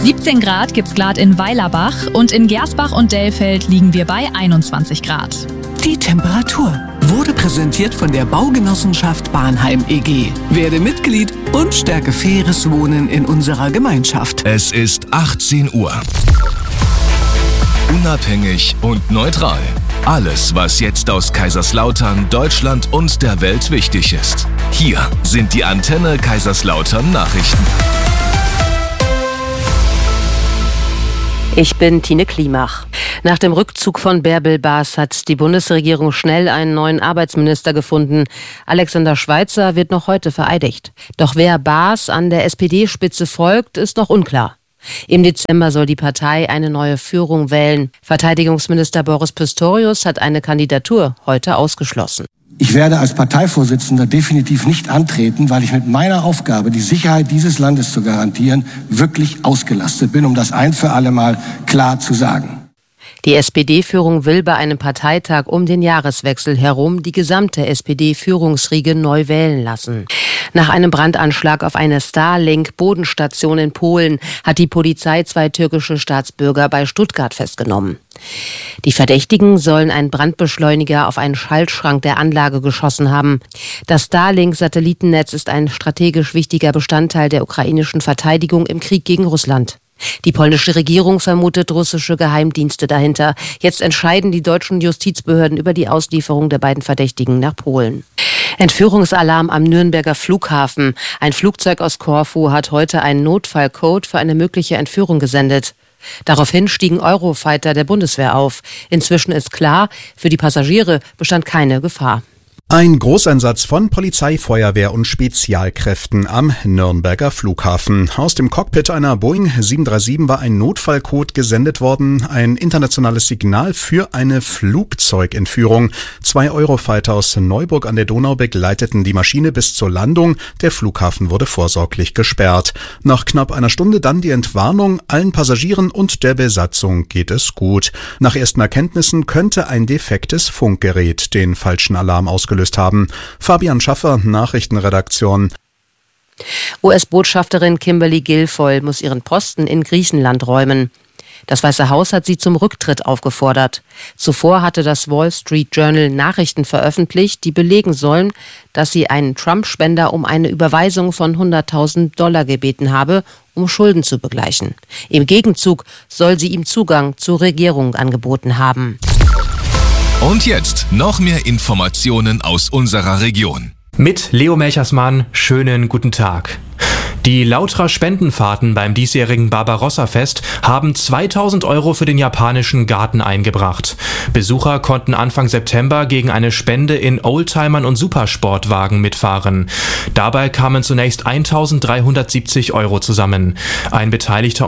17 Grad gibt's glatt in Weilerbach und in Gersbach und Dellfeld liegen wir bei 21 Grad. Die Temperatur wurde präsentiert von der Baugenossenschaft Bahnheim e.G. Werde Mitglied und stärke faires Wohnen in unserer Gemeinschaft. Es ist 18 Uhr. Unabhängig und neutral. Alles, was jetzt aus Kaiserslautern, Deutschland und der Welt wichtig ist. Hier sind die Antenne Kaiserslautern Nachrichten. Ich bin Tine Klimach. Nach dem Rückzug von Bärbel Baas hat die Bundesregierung schnell einen neuen Arbeitsminister gefunden. Alexander Schweitzer wird noch heute vereidigt. Doch wer Baas an der SPD-Spitze folgt, ist noch unklar. Im Dezember soll die Partei eine neue Führung wählen. Verteidigungsminister Boris Pistorius hat eine Kandidatur heute ausgeschlossen. Ich werde als Parteivorsitzender definitiv nicht antreten, weil ich mit meiner Aufgabe, die Sicherheit dieses Landes zu garantieren, wirklich ausgelastet bin, um das ein für alle Mal klar zu sagen. Die SPD-Führung will bei einem Parteitag um den Jahreswechsel herum die gesamte SPD-Führungsriege neu wählen lassen. Nach einem Brandanschlag auf eine Starlink-Bodenstation in Polen hat die Polizei 2 türkische Staatsbürger bei Stuttgart festgenommen. Die Verdächtigen sollen einen Brandbeschleuniger auf einen Schaltschrank der Anlage geschossen haben. Das Starlink-Satellitennetz ist ein strategisch wichtiger Bestandteil der ukrainischen Verteidigung im Krieg gegen Russland. Die polnische Regierung vermutet russische Geheimdienste dahinter. Jetzt entscheiden die deutschen Justizbehörden über die Auslieferung der beiden Verdächtigen nach Polen. Entführungsalarm am Nürnberger Flughafen. Ein Flugzeug aus Korfu hat heute einen Notfallcode für eine mögliche Entführung gesendet. Daraufhin stiegen Eurofighter der Bundeswehr auf. Inzwischen ist klar, für die Passagiere bestand keine Gefahr. Ein Großeinsatz von Polizei, Feuerwehr und Spezialkräften am Nürnberger Flughafen. Aus dem Cockpit einer Boeing 737 war ein Notfallcode gesendet worden, ein internationales Signal für eine Flugzeugentführung. 2 Eurofighter aus Neuburg an der Donau begleiteten die Maschine bis zur Landung. Der Flughafen wurde vorsorglich gesperrt. Nach knapp einer Stunde dann die Entwarnung. Allen Passagieren und der Besatzung geht es gut. Nach ersten Erkenntnissen könnte ein defektes Funkgerät den falschen Alarm ausgelöst haben. Fabian Schaffer, Nachrichtenredaktion. US-Botschafterin Kimberly Guilfoyle muss ihren Posten in Griechenland räumen. Das Weiße Haus hat sie zum Rücktritt aufgefordert. Zuvor hatte das Wall Street Journal Nachrichten veröffentlicht, die belegen sollen, dass sie einen Trump-Spender um eine Überweisung von $100.000 gebeten habe, um Schulden zu begleichen. Im Gegenzug soll sie ihm Zugang zur Regierung angeboten haben. Und jetzt noch mehr Informationen aus unserer Region. Mit Leo Melchersmann, schönen guten Tag. Die Lautra Spendenfahrten beim diesjährigen Barbarossa-Fest haben 2.000 € für den japanischen Garten eingebracht. Besucher konnten Anfang September gegen eine Spende in Oldtimern und Supersportwagen mitfahren. Dabei kamen zunächst 1.370 € zusammen. Ein beteiligter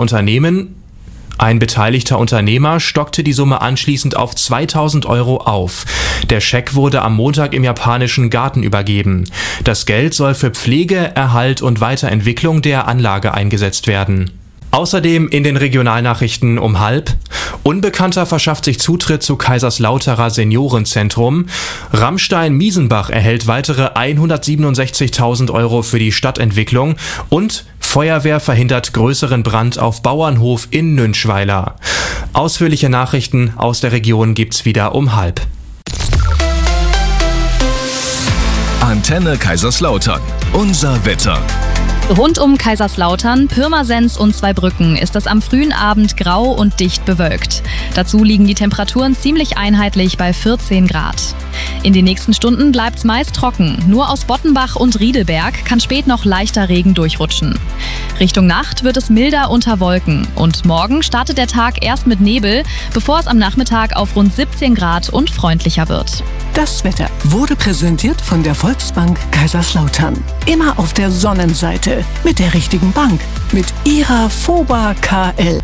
Unternehmer stockte die Summe anschließend auf 2.000 € auf. Der Scheck wurde am Montag im japanischen Garten übergeben. Das Geld soll für Pflege, Erhalt und Weiterentwicklung der Anlage eingesetzt werden. Außerdem in den Regionalnachrichten um 12:30. Unbekannter verschafft sich Zutritt zu Kaiserslauterer Seniorenzentrum. Rammstein-Miesenbach erhält weitere 167.000 € für die Stadtentwicklung. Und Feuerwehr verhindert größeren Brand auf Bauernhof in Nünschweiler. Ausführliche Nachrichten aus der Region gibt's wieder um 12:30. Antenne Kaiserslautern. Unser Wetter. Rund um Kaiserslautern, Pirmasens und Zweibrücken ist es am frühen Abend grau und dicht bewölkt. Dazu liegen die Temperaturen ziemlich einheitlich bei 14 Grad. In den nächsten Stunden bleibt's meist trocken. Nur aus Bottenbach und Riedelberg kann spät noch leichter Regen durchrutschen. Richtung Nacht wird es milder unter Wolken. Und morgen startet der Tag erst mit Nebel, bevor es am Nachmittag auf rund 17 Grad und freundlicher wird. Das Wetter wurde präsentiert von der Volksbank Kaiserslautern. Immer auf der Sonnenseite mit der richtigen Bank, mit ihrer FOBA KL.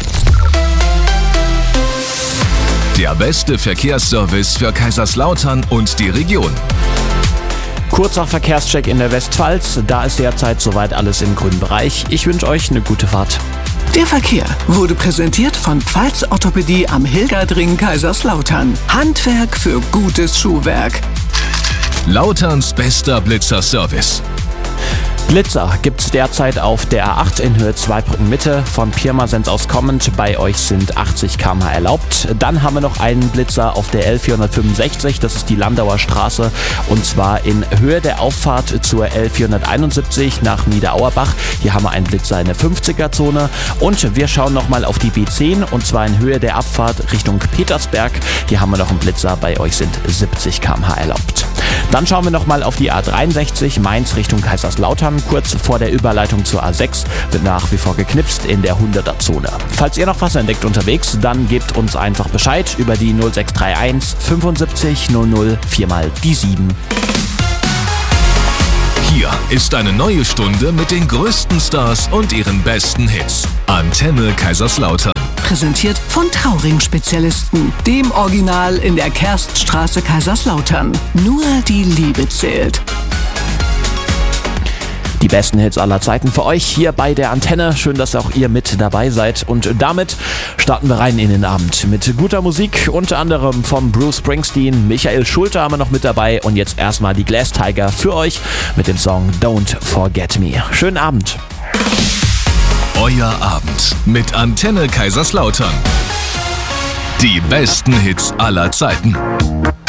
Der beste Verkehrsservice für Kaiserslautern und die Region. Kurzer Verkehrscheck in der Westpfalz. Da ist derzeit soweit alles im grünen Bereich. Ich wünsche euch eine gute Fahrt. Der Verkehr wurde präsentiert von Pfalz Orthopädie am Hilgerdring Kaiserslautern. Handwerk für gutes Schuhwerk. Lauterns bester Blitzerservice. Blitzer gibt's derzeit auf der A8 in Höhe Zweibrücken Mitte von Pirmasens aus kommend. Bei euch sind 80 km/h erlaubt. Dann haben wir noch einen Blitzer auf der L465, das ist die Landauer Straße, und zwar in Höhe der Auffahrt zur L471 nach Niederauerbach. Hier haben wir einen Blitzer in der 50er-Zone. Und wir schauen nochmal auf die B10, und zwar in Höhe der Abfahrt Richtung Petersberg. Hier haben wir noch einen Blitzer, bei euch sind 70 km/h erlaubt. Dann schauen wir nochmal auf die A63 Mainz Richtung Kaiserslautern. Kurz vor der Überleitung zur A6 wird nach wie vor geknipst in der 100er-Zone. Falls ihr noch was entdeckt unterwegs, dann gebt uns einfach Bescheid über die 0631 75 00 4 die 7. Hier ist eine neue Stunde mit den größten Stars und ihren besten Hits. Antenne Kaiserslautern. Präsentiert von Trauring-Spezialisten, dem Original in der Kerststraße Kaiserslautern. Nur die Liebe zählt. Die besten Hits aller Zeiten für euch hier bei der Antenne. Schön, dass auch ihr mit dabei seid. Und damit starten wir rein in den Abend mit guter Musik, unter anderem vom Bruce Springsteen. Michael Schulte haben wir noch mit dabei. Und jetzt erstmal die Glass Tiger für euch mit dem Song Don't Forget Me. Schönen Abend. Euer Abend mit Antenne Kaiserslautern. Die besten Hits aller Zeiten.